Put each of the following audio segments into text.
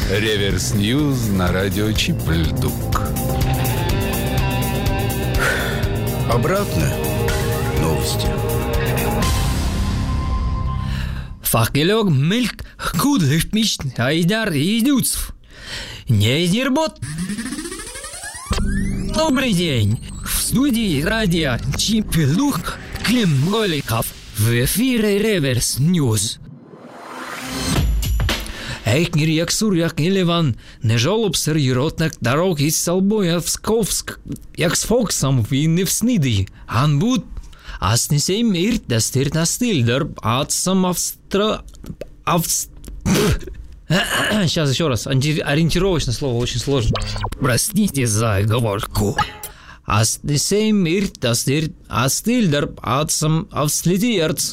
Реверс Ньюз на радио Чип-Льдук. Обратно новости. Факелек мельк кудлых мечт Айдар Идюцев. Не изербот. Добрый день. В студии радио Чип-Льдук Клим Голиков. В эфире Реверс Ньюз. Ейкнер Яксур Якнелеван не жолобсер єротнак дорог із Салбоя в Сковск, як з Фоксом він не всниди. Анбуд, ас не сейм ирт, да стирт на стильдер, ацам Сейчас еще раз, ориентировочное слово, очень сложно. Простите за оговорку. Ас не сейм ирт, да стирт, астильдер, ацам авследиерц.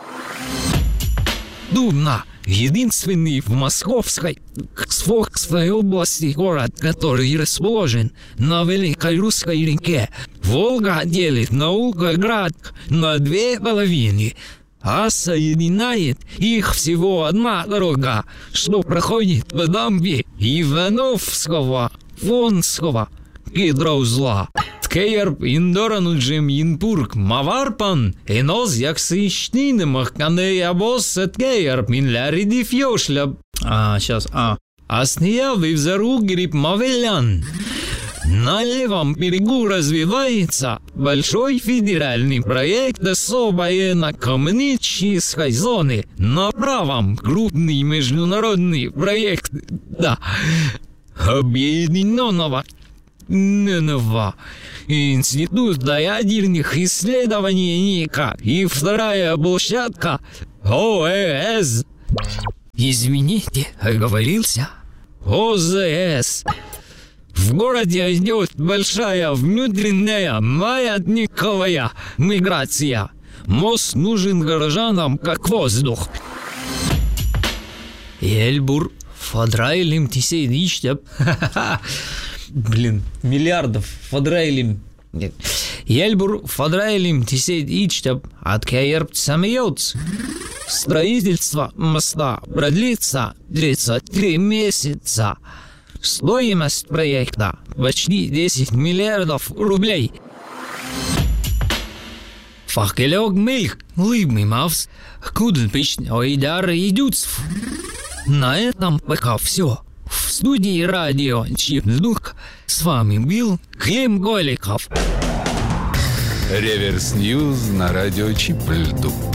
Дубна. Единственный в Московской области город, который расположен на Великой Русской реке. Волга делит Волгоград на две половины, а соединяет их всего одна дорога, что проходит в дамбе Ивановского, Вонского гидроузла. Ткеерб индораnuджем Инпург Маварпан, эноз яксыштинымах канея босса ткеерб минляриди фьошля. Асниявы взору гриб Мавелян. На левом берегу развивается большой федеральный проект особой экономической зоны. На правом крупный международный проект объединенного Института ядерных исследований НИКа и вторая площадка ОЭС. Извините, оговорился. ОЗС. В городе идет большая внутренняя маятниковая миграция. Мост нужен горожанам как воздух. Эльбур Фадрайлим Тисейдичтеп. Миллиардов Фадрайлим. Эльбур Фадрайлим Тисейдичтеп. Откеерб самеются. Строительство моста продлится 33 месяца. Стоимость проекта почти 10 миллиардов рублей. Факелек мельк лыбный мавс. Кудлпичный Айдар Идюцев. На этом пока все. В студии радио Чип-Льдук с вами был Клим Голиков. Реверс Ньюз на радио Чип-Льдук.